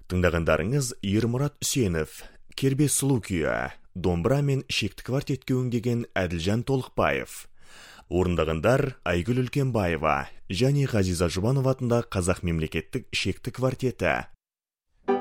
Тыңдағандарыңыз Ермұрат Үсенов, Кербез сұлу күйі, домбыра мен шекті квартетке өңдеген Әділжан Толықбаев. Орындағандар Айгүл Үлкенбаева және Ғазиза Жұбанов атындағы Қазақ мемлекеттік шекті квартеті.